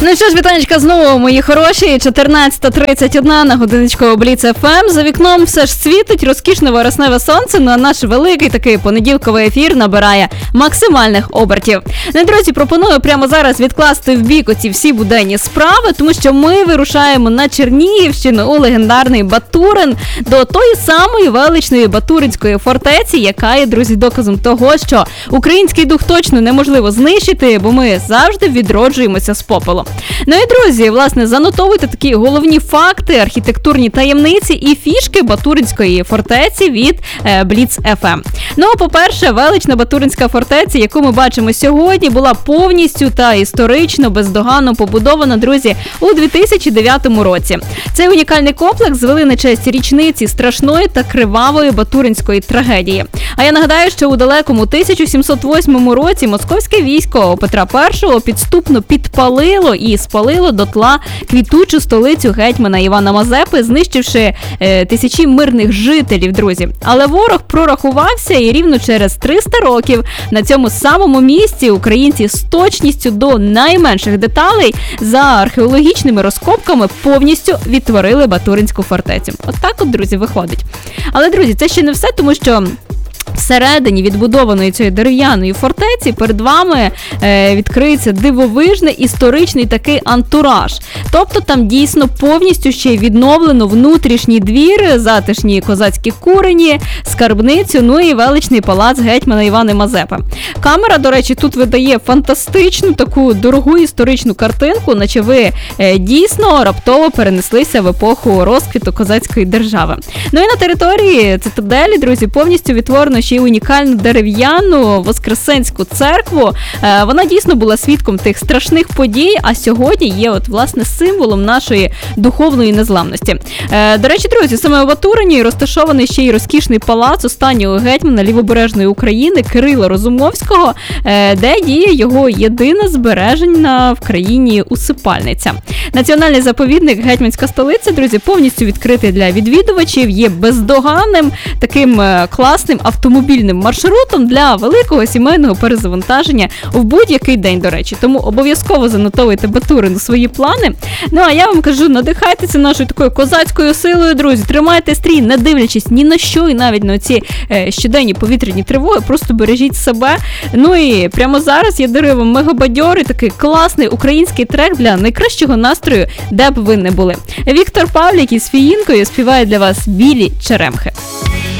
Ну що ж, вітанечка знову, мої хороші, 14:31 на годиночку Бліц ФМ. За вікном все ж світить, розкішне вересневе сонце, ну а наш великий такий понеділковий ефір набирає максимальних обертів. Ну, друзі, пропоную прямо зараз відкласти в бік оці всі буденні справи, тому що ми вирушаємо на Чернігівщину у легендарний Батурин, до тої самої величної Батуринської фортеці, яка є, друзі, доказом того, що український дух точно неможливо знищити, бо ми завжди відроджуємося з попелу. Ну і, друзі, власне, занотовуйте такі головні факти, архітектурні таємниці і фішки Батуринської фортеці від Бліц ФМ. Ну, по-перше, велична Батуринська фортеця, яку ми бачимо сьогодні, була повністю та історично, бездоганно побудована, друзі, у 2009 році. Цей унікальний комплекс звели на честь річниці страшної та кривавої Батуринської трагедії. А я нагадаю, що у далекому 1708 році московське військо Петра І підступно підпалило і спалило дотла квітучу столицю гетьмана Івана Мазепи, знищивши тисячі мирних жителів, друзі. Але ворог прорахувався, і рівно через 300 років на цьому самому місці українці з точністю до найменших деталей за археологічними розкопками повністю відтворили Батуринську фортецю. От так от, друзі, виходить. Але, друзі, це ще не все, тому що всередині відбудованої цієї дерев'яної фортеці перед вами відкриється дивовижний історичний такий антураж. Тобто там дійсно повністю ще й відновлено внутрішній двір, затишні козацькі курені, скарбницю, ну і величний палац гетьмана Івана Мазепи. Камера, до речі, тут видає фантастичну таку дорогу історичну картинку, наче ви дійсно раптово перенеслися в епоху розквіту козацької держави. Ну і на території цитаделі, друзі, повністю відтворено ще й унікальну дерев'яну Воскресенську церкву. Вона дійсно була свідком тих страшних подій, а сьогодні є от, власне, символом нашої духовної незламності. До речі, друзі, саме у Батурині розташований ще й розкішний палац останнього гетьмана Лівобережної України Кирила Розумовського, де діє його єдина збережена в країні усипальниця. Національний заповідник Гетьманська столиця, друзі, повністю відкритий для відвідувачів, є бездоганним таким класним автомобільним маршрутом для великого сімейного перезавантаження в будь-який день, до речі. Тому обов'язково занотовуйте Батурин у свої плани. Ну, а я вам кажу, надихайтеся нашою такою козацькою силою, друзі. Тримайте стрій, не дивлячись ні на що, і навіть на ці щоденні повітряні тривоги. Просто бережіть себе. Ну і прямо зараз я дарую вам мегабадьорий, такий класний український трек для найкращого настрою, де б ви не були. Віктор Павлік із Фіїнкою співає для вас «Білі черемхи».